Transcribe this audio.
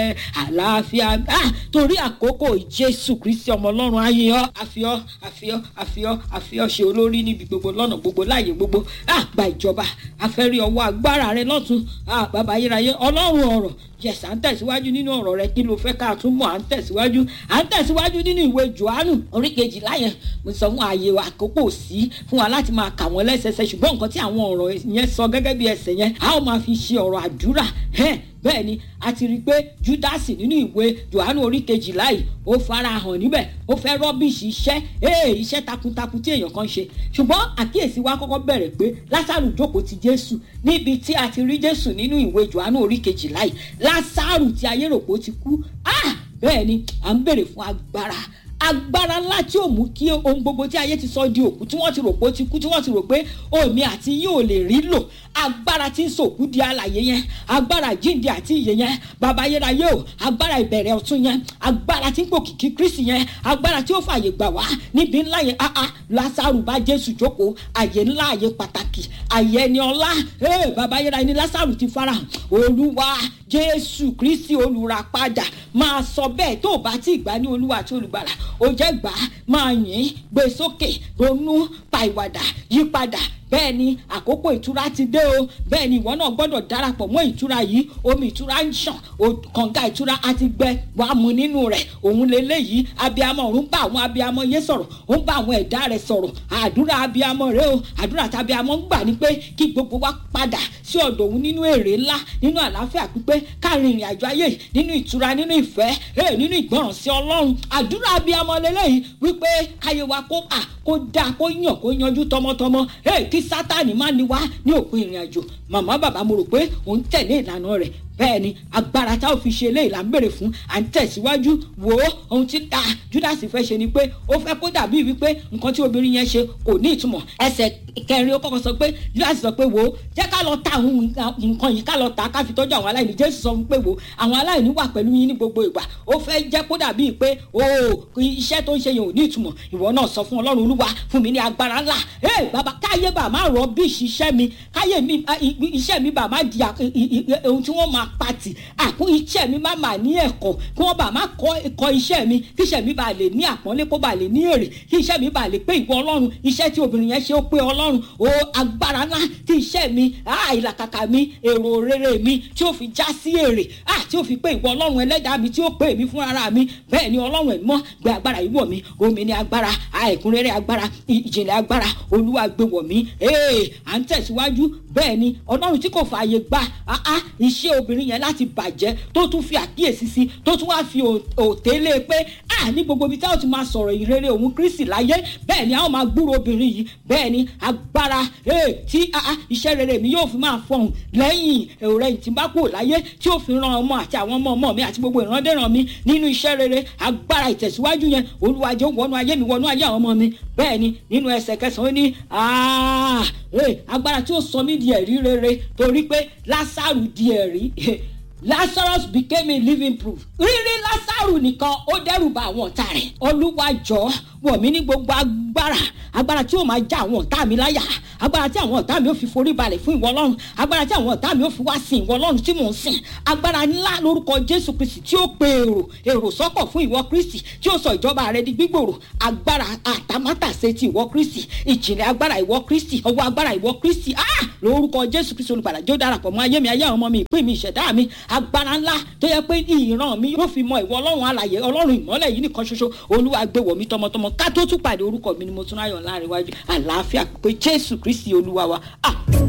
àlàáfíà torí àkókò Jésù Kristi ọmọ Ọlọ́run ayé ọ àfihàn ṣe olórí níbi gbogbo lọ́nà gbogbo láàyè gbogbo gba ìjọba afẹ́rí ọwọ́ agbára rẹ lọ́tún bàbá ayérayé Ọlọ́run ọ̀rọ̀ yes à ń tẹ̀síwájú nínú ọ̀rọ̀ rẹ kí ló fẹ́ ká tún mọ̀ à ń tẹ̀síwájú nínú ìwé Jòhánù orí 12 yẹn mo sọ fún ààyè àkókò sí fún wa láti máa kà wọ́n lẹ́sẹsẹ ṣùgbọ́n nǹkan tí àwọn ọ̀rọ̀ yẹn sọ gẹ́gẹ́ bí ẹsẹ̀ yẹn a ó máa fi ṣe ọ̀rọ̀ àdúrà bẹ́ẹ̀ ni a ti rí i pé Júdásì nínú ìwé Jòhánù orí 12 yìí ó farahàn níbẹ̀ ó fẹ́ rọ́bìṣì iṣẹ́ takuntakun tí èèyàn kan ṣe ṣùgbọ́n àkíyèsí wa kọ́kọ́ bẹ̀rẹ̀ pé Lásárù jókòó ti Jésù níbi tí a ti rí Jésù nínú ìwé Jòhánù orí 12 yìí Lásárù tí ayé rò pé ó ti kú bẹ́ẹ̀ ni à ń béèrè fún agbára ńlá tí ó mú kí ohun gbogbo tí ayé ti sọ di òkú tí wọ́n ti rò pé ó ti kú tí wọ́n ti rò pé omi àti yóò lè rí lò agbára tí ń sòkú di alààyè yẹn agbára jíǹde àti ìyè yẹn bàbá ayérayé o agbára ìbẹ̀rẹ̀ ọ̀tun yẹn agbára tí ń pòkìkí Kristi yẹn agbára tí ó fààyè gbà wá níbi ńlá yẹn Lásárù bá Jésù jókòó àyè ńlá àyè pàtàkì àyè ẹni ọlá bàbá ayérayé ni Lásárù ti farahàn Olúwa Jésù Kristi olùràpadà máa sọ bẹ́ẹ̀ tó bá ti gbà ní Olúwa àti olùgbàlà ó jẹ́ gbà máa yìn gbé sókè ronú pa ìwàdà yípadà bẹ́ẹ̀ ni àkókò ìtura ti dé o bẹ́ẹ̀ ni ìwọ náà gbọ́dọ̀ darapọ̀ mọ́ ìtura yìí omi ìtura ń ṣàn kànga ìtura àti gbẹ wàá mu nínú rẹ̀ òun lélẹ́yìí abiyamọ òun bá àwọn abiyamọ yé sọ̀rọ̀ òun bá àwọn ẹ̀dá rẹ̀ sọ̀rọ̀ àdúrà abiyamọ rẹ o àdúrà tí abiyamọ ń gbà ní pé kí gbogbo wa padà sí ọ̀dọ̀ òun nínú èrè ńlá nínú àlàáfíà pípé káàrin ìrìn àjò ayé nínú ìtura nínú ìfẹ́ nínú ìgbọràn sí Ọlọ́run àdúrà abiyamọ lélẹ́yìí wípé káyé wa kó dáa kó yàn kó yanjú tọmọtọmọ kí Sátánì má ní wá ní òpin ìrìn àjò màmá bàbá mo rò pé òun tẹ̀lé ìlànà rẹ̀ bẹ́ẹ̀ ni agbára tá ò fi ṣe eléyìí là ń béèrè fún à ń tẹ̀síwájú wò ó ohun tí Júdásì fẹ́ ṣe ni pé ó fẹ́ kó dàbí wípé nǹkan tí obìnrin yẹn ṣe kò ní ìtumọ̀ ẹsẹ̀ 4 ó kọ́kọ́ sọ pé Júdásì sọ pé wò ó jẹ́ ká lọ ta àwọn nǹkan yìí ká lọ ta ká fi tọ́jú àwọn aláìní Jésù sọ pé wò ó àwọn aláìní wà pẹ̀lú yín ní gbogbo ìgbà ó fẹ́ jẹ́ kó dàbí pé iṣẹ́ tó ń ṣe yẹn ò ní ìtumọ̀ ìwọ náà sọ fún Ọlọ́run Olúwa fún mi ní agbára ńlá bàbá káyé bà má rọ bí iṣẹ́ mi káyé mi iṣẹ́ mi bà má di ohun tí wọ́n máa pati àkún iṣẹ́ mi má mà ní ẹ̀kọ́ kí wọ́n bá má kọ́ iṣẹ́ mi kí iṣẹ́ mi bá lè ní àpọ́nlé kó bá lè ní èrè kí iṣẹ́ mi bá lè pé ìwọ Ọlọ́run iṣẹ́ tí obìnrin yẹn ṣe ó pé Ọlọ́run agbára ńlá tí iṣẹ́ mi ìlàkàkà mi èrò rere mi tí ó fi já sí èrè tí ó fi pé ìwọ Ọlọ́run ẹlẹ́dàá mi tí ó pé mi fún ara mi bẹ́ẹ̀ ni Ọlọ́run ẹ̀ mọ́ gbé agbára yìí wọ̀ mí omi ní agbára ẹ̀kúnrẹ́rẹ́ agbára ìjìnlẹ̀ agbára Olúwa gbé wọ̀ mí à ń tẹ̀síwájú bẹ́ẹ̀ ni Ọlọ́run tí kò fààyè gba iṣẹ́ obìnrin yẹn láti bàjẹ́ tó tún fi àkíyèsí sí tó tún wá fi òtélé pé ní gbogbo ibi táwọn ti máa sọ̀rọ̀ ìrere òun Kristi láyé bẹ́ẹ̀ ni àwọn máa gbúrò obìnrin yìí bẹ́ẹ̀ ni agbára tí iṣẹ́ rere mi yóò fi máa fọhùn lẹ́yìn ọ̀rẹ́ tí bá kúrò láyé tí ó fi ran ọmọ àti àwọn ọmọ mi àti gbogbo ìrandéran mi nínú iṣẹ́ rere agbára ìtẹ̀síwájú yẹn Olúwa jẹ́ wọnú ayé mi wọnú ayé àwọn ọmọ mi bẹ́ẹ̀ ni nínú ẹsẹ̀ 9 ó ní agbára tí ó sọ mí di ẹ̀rí rere torí pé Lásárù di ẹ̀rí Lazarus became a living proof. Rírí Lásárù nìkan ó dẹ́rù bà àwọn ọ̀tá rẹ̀. Olúwa jọ̀ọ́ wọ̀ mí ní gbogbo agbára tí ó máa já àwọn ọ̀tá mi láyà, agbára tí àwọn ọ̀tá mi ó fi forí balẹ̀ fún ìwọ Ọlọ́run, agbára tí àwọn ọ̀tá mi ó fi wá sin ìwọ Ọlọ́run tí mò ń sìn, agbára ńlá lórúkọ Jésù Kristi tí ó pe èrò sọ́kọ̀ fún ìwọ Kristi tí ó sọ ìjọba rẹ di gbígbòrò, agbára àtàmátàsé ti ìwọ Kristi, ìjìnlẹ̀ agbára ìwọ Kristi, ọwọ́ agbára ìwọ Kristi lórúkọ Jésù Kristi olùgbàlà jọ̀ọ́ darapọ̀ mọ́ ayé mi ayé àwọn ọmọ mi ìpín mi ìṣẹ̀dá mi, agbára ńlá tó yẹ pé ìran mi yóò fi mọ ìwọ Ọlọ́run alààyè Ọlọ́run ìmọ́lẹ̀ yìí nìkan ṣoṣo. Olúwa gbé wọ̀ mí tọmọtọmọ ká tó tún pàdé orúkọ mi ni mo tún ráyọ̀ láàrin wájú àlàáfíà pé Jésù Kristi Olúwa wa.